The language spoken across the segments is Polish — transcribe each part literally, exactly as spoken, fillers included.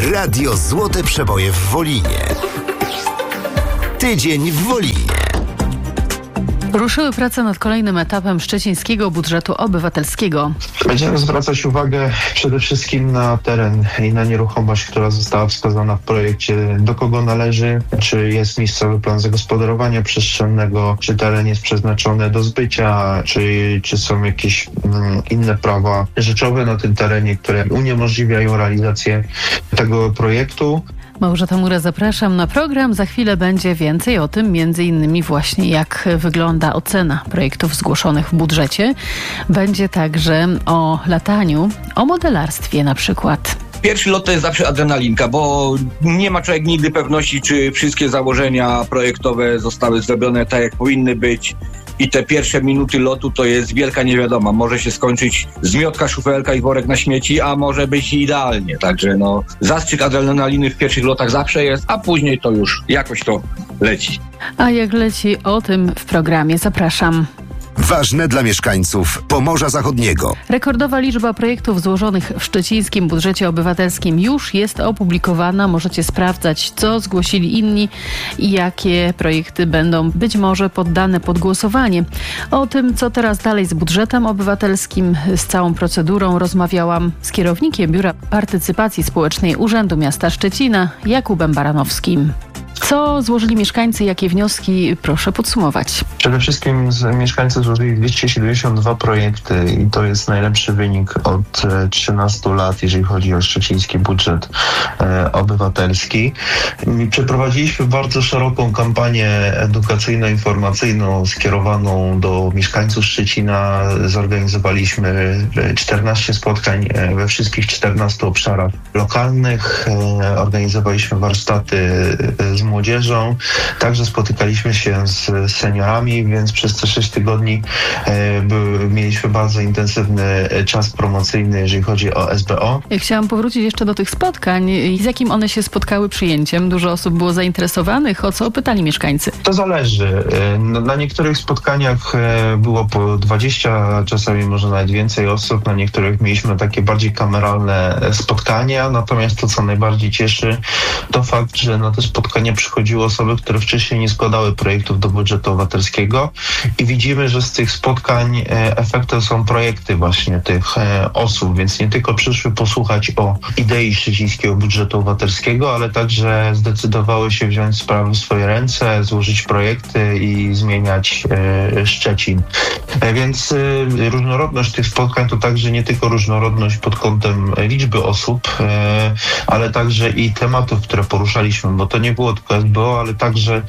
Radio Złote Przeboje w Wolinie. Tydzień w Wolinie. Ruszyły prace nad kolejnym etapem szczecińskiego budżetu obywatelskiego. Będziemy zwracać uwagę przede wszystkim na teren i na nieruchomość, która została wskazana w projekcie, do kogo należy, czy jest miejscowy plan zagospodarowania przestrzennego, czy teren jest przeznaczony do zbycia, czy, czy są jakieś mm, inne prawa rzeczowe na tym terenie, które uniemożliwiają realizację tego projektu. Małgorzata Mura, zapraszam na program. Za chwilę będzie więcej o tym, między innymi właśnie jak wygląda ocena projektów zgłoszonych w budżecie. Będzie także o lataniu, o modelarstwie na przykład. Pierwszy lot to jest zawsze adrenalinka, bo nie ma człowiek nigdy pewności, czy wszystkie założenia projektowe zostały zrobione tak, jak powinny być. I te pierwsze minuty lotu to jest wielka niewiadoma. Może się skończyć zmiotka, szufelka i worek na śmieci, a może być idealnie. Także no, zastrzyk adrenaliny w pierwszych lotach zawsze jest, a później to już jakoś to leci. A jak leci, o tym w programie. Zapraszam. Ważne dla mieszkańców Pomorza Zachodniego. Rekordowa liczba projektów złożonych w szczecińskim budżecie obywatelskim już jest opublikowana. Możecie sprawdzać, co zgłosili inni i jakie projekty będą być może poddane pod głosowanie. O tym, co teraz dalej z budżetem obywatelskim, z całą procedurą rozmawiałam z kierownikiem Biura Partycypacji Społecznej Urzędu Miasta Szczecina, Jakubem Baranowskim. Co złożyli mieszkańcy, jakie wnioski? Proszę podsumować. Przede wszystkim z mieszkańcy złożyli dwieście siedemdziesiąt dwa projekty i to jest najlepszy wynik od trzynastu lat, jeżeli chodzi o szczeciński budżet e, obywatelski. Przeprowadziliśmy bardzo szeroką kampanię edukacyjno-informacyjną skierowaną do mieszkańców Szczecina. Zorganizowaliśmy czternaście spotkań we wszystkich czternastu obszarach lokalnych. E, organizowaliśmy warsztaty z młodzieżą, także spotykaliśmy się z seniorami, więc przez te sześć tygodni e, by, mieliśmy bardzo intensywny czas promocyjny, jeżeli chodzi o S B O. Chciałam powrócić jeszcze do tych spotkań. Z jakim one się spotkały przyjęciem? Dużo osób było zainteresowanych. O co pytali mieszkańcy? To zależy. Na niektórych spotkaniach było po dwadzieścia, czasami może nawet więcej osób. Na niektórych mieliśmy takie bardziej kameralne spotkania. Natomiast to, co najbardziej cieszy, to fakt, że na te spotkania przychodziły osoby, które wcześniej nie składały projektów do budżetu obywatelskiego i widzimy, że z tych spotkań efektem są projekty właśnie tych osób, więc nie tylko przyszły posłuchać o idei szczecińskiego budżetu obywatelskiego, ale także zdecydowały się wziąć sprawy w swoje ręce, złożyć projekty i zmieniać Szczecin. Więc różnorodność tych spotkań to także nie tylko różnorodność pod kątem liczby osób, ale także i tematów, które poruszaliśmy, bo to nie było tylko S B O, ale także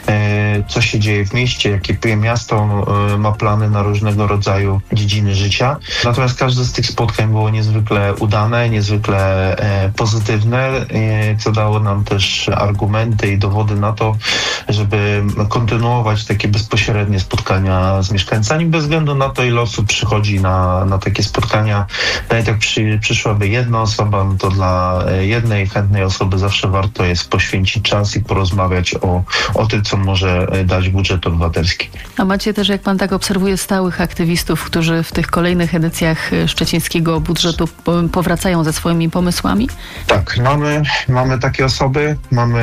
e, co się dzieje w mieście, jakie miasto e, ma plany na różnego rodzaju dziedziny życia. Natomiast każde z tych spotkań było niezwykle udane, niezwykle e, pozytywne, e, co dało nam też argumenty i dowody na to, żeby kontynuować takie bezpośrednie spotkania z mieszkańcami, bez względu na to, ile osób przychodzi na, na takie spotkania. Nawet jak przy, przyszłaby jedna osoba, no to dla jednej chętnej osoby zawsze warto jest poświęcić czas i porozmawiać o, o tym, co może dać budżet obywatelski. A macie też, jak pan tak obserwuje, stałych aktywistów, którzy w tych kolejnych edycjach szczecińskiego budżetu powracają ze swoimi pomysłami? Tak, mamy, mamy takie osoby. Mamy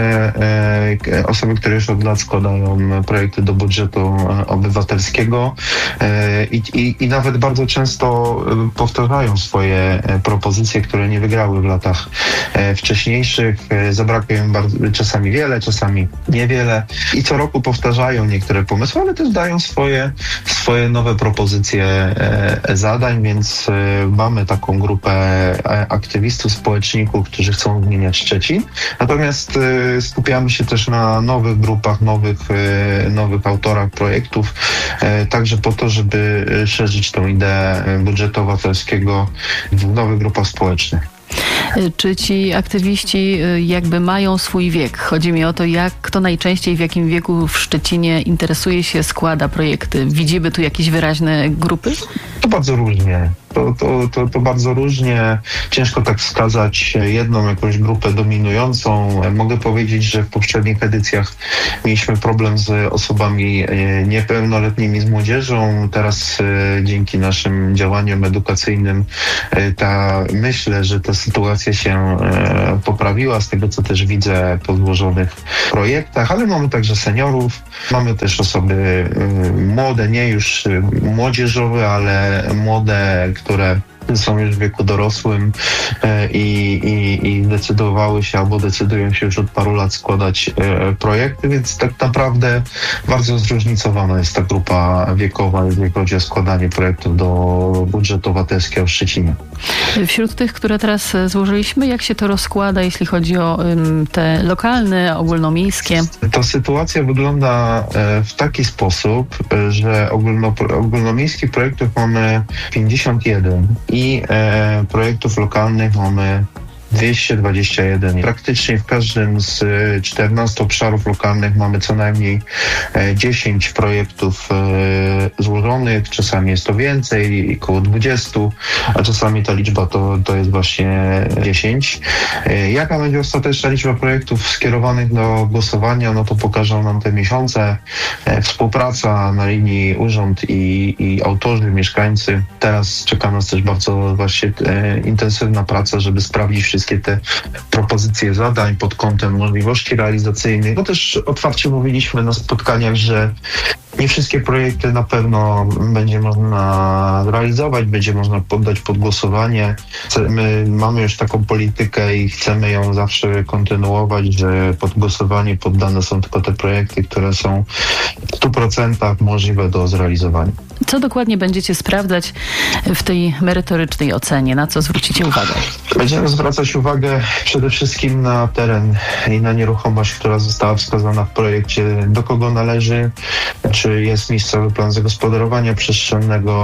e, osoby, które już od lat składają projekty do budżetu obywatelskiego e, i, i, i nawet bardzo często powtarzają swoje propozycje, które nie wygrały w latach e, wcześniejszych. E, zabrakło im bardzo, czasami wiele, czasami niewiele i co roku powtarzają niektóre pomysły, ale też dają swoje, swoje nowe propozycje e, zadań, więc e, mamy taką grupę aktywistów, społeczników, którzy chcą zmieniać Szczecin. Natomiast e, skupiamy się też na nowych grupach, nowych, e, nowych autorach projektów, e, także po to, żeby szerzyć tą ideę budżetu obywatelskiego w nowych grupach społecznych. Czy ci aktywiści jakby mają swój wiek? Chodzi mi o to, jak kto najczęściej, w jakim wieku w Szczecinie interesuje się, składa projekty. Widzimy tu jakieś wyraźne grupy? To bardzo różnie. To, to, to, to bardzo różnie. Ciężko tak wskazać jedną jakąś grupę dominującą. Mogę powiedzieć, że w poprzednich edycjach mieliśmy problem z osobami niepełnoletnimi, z młodzieżą. Teraz dzięki naszym działaniom edukacyjnym ta, myślę, że ta sytuacja się poprawiła z tego, co też widzę po złożonych projektach, ale mamy także seniorów, mamy też osoby młode, nie już młodzieżowe, ale młode, które są już w wieku dorosłym i, i, i decydowały się albo decydują się już od paru lat składać projekty, więc tak naprawdę bardzo zróżnicowana jest ta grupa wiekowa, jeżeli chodzi o składanie projektów do budżetu obywatelskiego w Szczecinie. Wśród tych, które teraz złożyliśmy, jak się to rozkłada, jeśli chodzi o um, te lokalne, ogólnomiejskie? To sytuacja wygląda w taki sposób, że ogólno, ogólnomiejskich projektów mamy pięćdziesiąt jeden i e, projektów lokalnych mamy dwieście dwadzieścia jeden. Praktycznie w każdym z czternastu obszarów lokalnych mamy co najmniej dziesięć projektów złożonych. Czasami jest to więcej, około dwadzieścia, a czasami ta liczba to, to jest właśnie dziesięć. Jaka będzie ostateczna liczba projektów skierowanych do głosowania, no to pokażą nam te miesiące. Współpraca na linii urząd i, i autorzy, mieszkańcy. Teraz czeka nas też bardzo właśnie intensywna praca, żeby sprawdzić wszystkie wszystkie te propozycje zadań pod kątem możliwości realizacyjnych. No też otwarcie mówiliśmy na spotkaniach, że nie wszystkie projekty na pewno będzie można zrealizować, będzie można poddać pod głosowanie. My mamy już taką politykę i chcemy ją zawsze kontynuować, że pod głosowanie poddane są tylko te projekty, które są w stu procentach możliwe do zrealizowania. Co dokładnie będziecie sprawdzać w tej merytorycznej ocenie? Na co zwrócicie uwagę? Będziemy zwracać uwagę przede wszystkim na teren i na nieruchomość, która została wskazana w projekcie, do kogo należy, czy jest miejscowy plan zagospodarowania przestrzennego,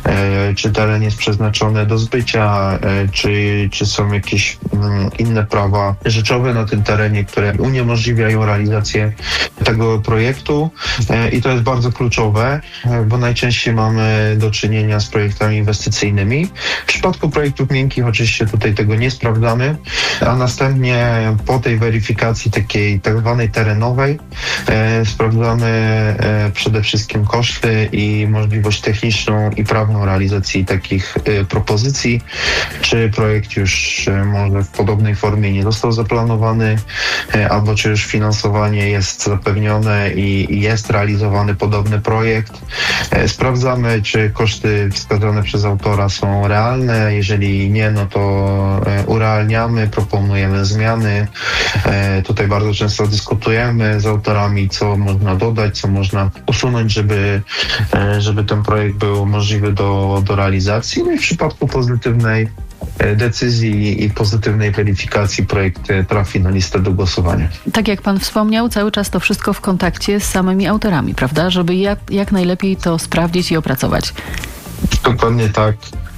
e, czy teren jest przeznaczony do zbycia, e, czy, czy są jakieś mm, inne prawa rzeczowe na tym terenie, które uniemożliwiają realizację tego projektu. E, I to jest bardzo kluczowe, e, bo najczęściej mamy do czynienia z projektami inwestycyjnymi. W przypadku projektów miękkich oczywiście tutaj tego nie sprawdzamy, a następnie po tej weryfikacji takiej tak zwanej terenowej e, sprawdzamy e, przede wszystkim koszty i możliwość techniczną i prawną realizacji takich e, propozycji. Czy projekt już e, może w podobnej formie nie został zaplanowany, e, albo czy już finansowanie jest zapewnione i, i jest realizowany podobny projekt. E, sprawdzamy, czy koszty wskazane przez autora są realne. Jeżeli nie, no to e, urealniamy, proponujemy zmiany. E, tutaj bardzo często dyskutujemy z autorami, co można dodać, co można usunąć, żeby, e, żeby ten projekt był możliwy do, do realizacji. No i w przypadku pozytywnej decyzji i pozytywnej weryfikacji projekt trafi na listę do głosowania. Tak jak pan wspomniał, cały czas to wszystko w kontakcie z samymi autorami, prawda? Żeby jak, jak najlepiej to sprawdzić i opracować. Dokładnie tak.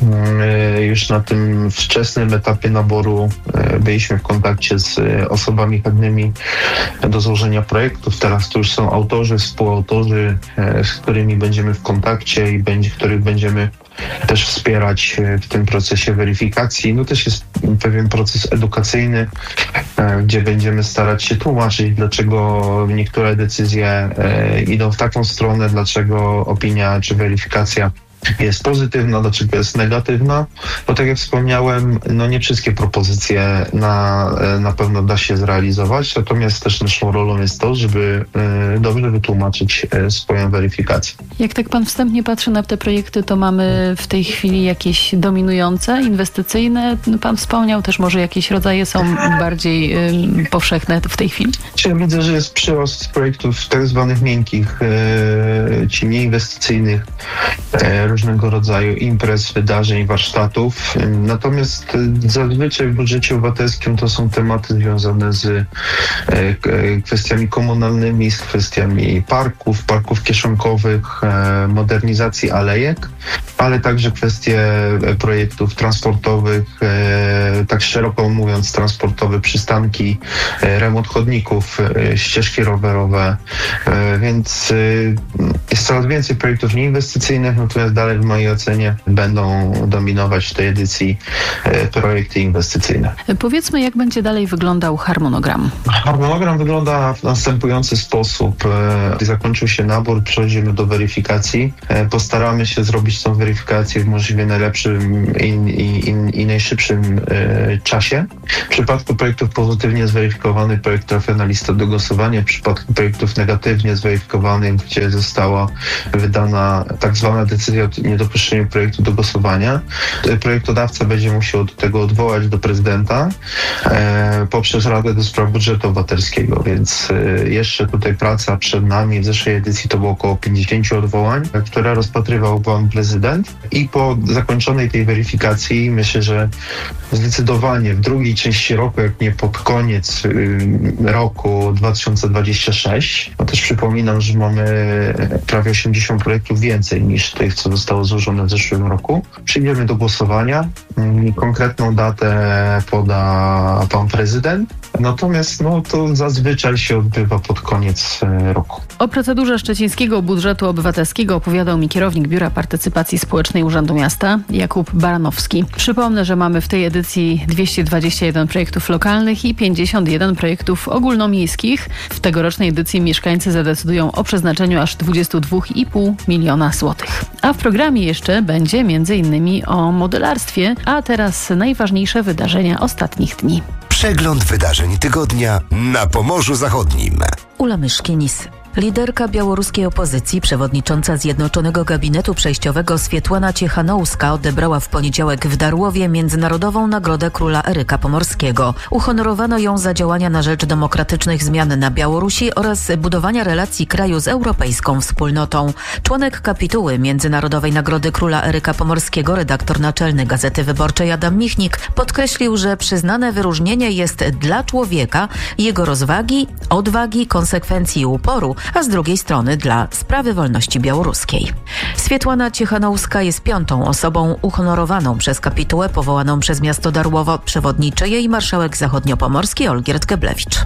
Już na tym wczesnym etapie naboru byliśmy w kontakcie z osobami chętnymi do złożenia projektów. Teraz to już są autorzy, współautorzy, z którymi będziemy w kontakcie i będzie, których będziemy też wspierać w tym procesie weryfikacji. No też jest pewien proces edukacyjny, gdzie będziemy starać się tłumaczyć, dlaczego niektóre decyzje idą w taką stronę, dlaczego opinia czy weryfikacja jest pozytywna, dlaczego jest negatywna, bo tak jak wspomniałem, no nie wszystkie propozycje na, na pewno da się zrealizować, natomiast też naszą rolą jest to, żeby y, dobrze wytłumaczyć y, swoją weryfikację. Jak tak pan wstępnie patrzy na te projekty, to mamy w tej chwili jakieś dominujące, inwestycyjne? Pan wspomniał też, może jakieś rodzaje są bardziej y, powszechne w tej chwili? Ja widzę, że jest przyrost projektów tak zwanych miękkich, y, czy nieinwestycyjnych, y, różnego rodzaju imprez, wydarzeń, warsztatów. Natomiast zazwyczaj w budżecie obywatelskim to są tematy związane z kwestiami komunalnymi, z kwestiami parków, parków kieszonkowych, modernizacji alejek, ale także kwestie projektów transportowych, tak szeroko mówiąc transportowe, przystanki, remont chodników, ścieżki rowerowe, więc jest coraz więcej projektów nieinwestycyjnych, natomiast dalej ale w mojej ocenie będą dominować w tej edycji projekty inwestycyjne. Powiedzmy, jak będzie dalej wyglądał harmonogram? Harmonogram wygląda w następujący sposób. Gdy zakończył się nabór, przechodzimy do weryfikacji. Postaramy się zrobić tą weryfikację w możliwie najlepszym i, i, i, i najszybszym czasie. W przypadku projektów pozytywnie zweryfikowanych, projekt trafia na listę do głosowania. W przypadku projektów negatywnie zweryfikowanych, gdzie została wydana tak zwana decyzja o niedopuszczeniu projektu do głosowania, projektodawca będzie musiał do tego odwołać do prezydenta e, poprzez Radę do Spraw Budżetu Obywatelskiego, więc e, jeszcze tutaj praca przed nami. W zeszłej edycji to było około pięćdziesięciu odwołań, które rozpatrywał pan prezydent i po zakończonej tej weryfikacji myślę, że zdecydowanie w drugiej części roku, jak nie pod koniec y, roku dwa tysiące dwudziestego szóstego, bo też przypominam, że mamy prawie osiemdziesiąt projektów więcej niż tych, co zostało złożone w zeszłym roku. Przyjdziemy do głosowania. Konkretną datę poda pan prezydent. Natomiast no, to zazwyczaj się odbywa pod koniec roku. O procedurze szczecińskiego budżetu obywatelskiego opowiadał mi kierownik Biura Partycypacji Społecznej Urzędu Miasta Jakub Baranowski. Przypomnę, że mamy w tej edycji dwieście dwadzieścia jeden projektów lokalnych i pięćdziesiąt jeden projektów ogólnomiejskich. W tegorocznej edycji mieszkańcy zadecydują o przeznaczeniu aż dwadzieścia dwa i pół miliona złotych. A w programie jeszcze będzie między innymi o modelarstwie, a teraz najważniejsze wydarzenia ostatnich dni. Przegląd wydarzeń tygodnia na Pomorzu Zachodnim. Ula Myszkinis. Liderka białoruskiej opozycji, przewodnicząca Zjednoczonego Gabinetu Przejściowego Swietłana Cichanouska odebrała w poniedziałek w Darłowie Międzynarodową Nagrodę Króla Eryka Pomorskiego. Uhonorowano ją za działania na rzecz demokratycznych zmian na Białorusi oraz budowania relacji kraju z europejską wspólnotą. Członek kapituły Międzynarodowej Nagrody Króla Eryka Pomorskiego, redaktor naczelny Gazety Wyborczej Adam Michnik podkreślił, że przyznane wyróżnienie jest dla człowieka, jego rozwagi, odwagi, konsekwencji i uporu, a z drugiej strony dla sprawy wolności białoruskiej. Swietłana Cichanouska jest piątą osobą uhonorowaną przez kapitułę powołaną przez miasto Darłowo. Przewodniczy jej marszałek zachodniopomorski Olgierd Geblewicz.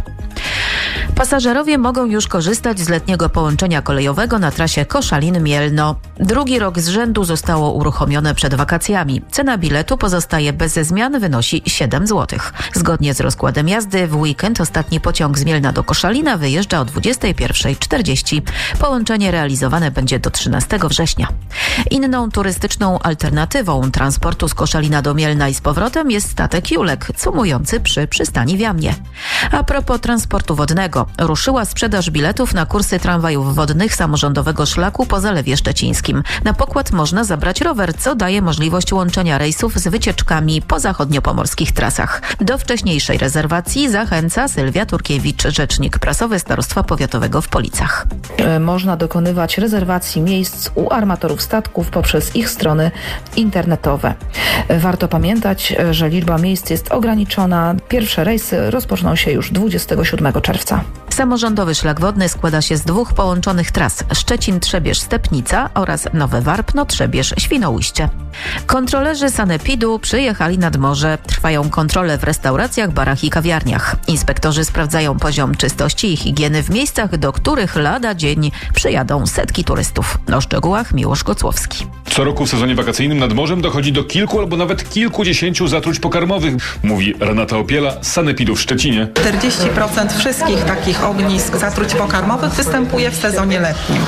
Pasażerowie mogą już korzystać z letniego połączenia kolejowego na trasie Koszalin-Mielno. Drugi rok z rzędu zostało uruchomione przed wakacjami. Cena biletu pozostaje bez zmian, wynosi siedem złotych. Zgodnie z rozkładem jazdy w weekend ostatni pociąg z Mielna do Koszalina wyjeżdża o dwudziestej pierwszej czterdzieści. Połączenie realizowane będzie do trzynastego września. Inną turystyczną alternatywą transportu z Koszalina do Mielna i z powrotem jest statek Julek, cumujący przy przystani w Jamnie. A propos transportu wodnego, ruszyła sprzedaż biletów na kursy tramwajów wodnych samorządowego szlaku po Zalewie Szczecińskim. Na pokład można zabrać rower, co daje możliwość łączenia rejsów z wycieczkami po zachodniopomorskich trasach. Do wcześniejszej rezerwacji zachęca Sylwia Turkiewicz, rzecznik prasowy Starostwa Powiatowego w Policach. Można dokonywać rezerwacji miejsc u armatorów statków poprzez ich strony internetowe. Warto pamiętać, że liczba miejsc jest ograniczona. Pierwsze rejsy rozpoczną się już dwudziestego siódmego czerwca. Samorządowy szlak wodny składa się z dwóch połączonych tras: Szczecin-Trzebież-Stepnica oraz Nowe Warpno-Trzebież-Świnoujście. Kontrolerzy sanepidu przyjechali nad morze. Trwają kontrole w restauracjach, barach i kawiarniach. Inspektorzy sprawdzają poziom czystości i higieny w miejscach, do których lada dzień przyjadą setki turystów. O szczegółach Miłosz Gocłowski. Co roku w sezonie wakacyjnym nad morzem dochodzi do kilku albo nawet kilkudziesięciu zatruć pokarmowych, mówi Renata Opiela z sanepidu w Szczecinie. czterdzieści procent wszystkich takich ognisk zatruć pokarmowych występuje w sezonie letnim.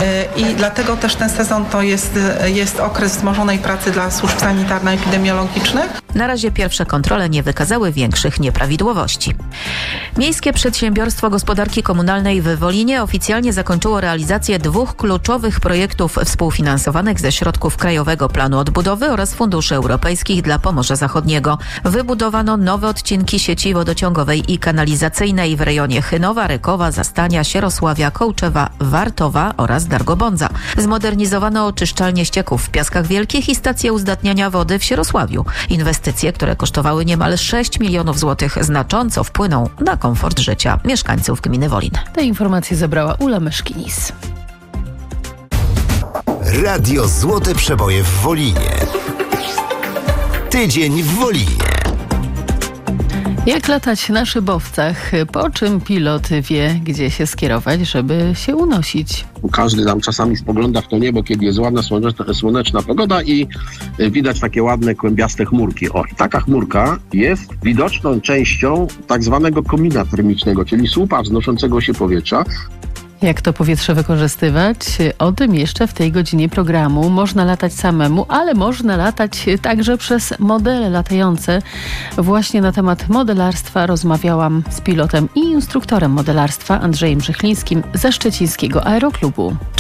I dlatego też ten sezon to jest, jest okres wzmożonej pracy dla służb sanitarno-epidemiologicznych. Na razie pierwsze kontrole nie wykazały większych nieprawidłowości. Miejskie Przedsiębiorstwo Gospodarki Komunalnej w Wolinie oficjalnie zakończyło realizację dwóch kluczowych projektów współfinansowanych ze środków Krajowego Planu Odbudowy oraz Funduszy Europejskich dla Pomorza Zachodniego. Wybudowano nowe odcinki sieci wodociągowej i kanalizacyjnej w rejonie Chynowa, Rykowa, Zastania, Sierosławia, Kołczewa, Wartowa oraz Dargobądza. Zmodernizowano oczyszczalnie ścieków w Piaskach Wielkich i stację uzdatniania wody w Sierosławiu. Inwestycje, które kosztowały niemal sześć milionów złotych, znacząco wpłyną na komfort życia mieszkańców gminy Wolin. Te informacje zebrała Ula Myszkinis. Radio Złote Przeboje w Wolinie. Tydzień w Wolinie. Jak latać na szybowcach? Po czym pilot wie, gdzie się skierować, żeby się unosić? Każdy tam czasami spogląda w to niebo, kiedy jest ładna, słoneczna, słoneczna pogoda i widać takie ładne, kłębiaste chmurki. O, i taka chmurka jest widoczną częścią tak zwanego komina termicznego, czyli słupa wznoszącego się powietrza. Jak to powietrze wykorzystywać? O tym jeszcze w tej godzinie programu. Można latać samemu, ale można latać także przez modele latające. Właśnie na temat modelarstwa rozmawiałam z pilotem i instruktorem modelarstwa Andrzejem Brzechlińskim ze Szczecińskiego Aeroklubu.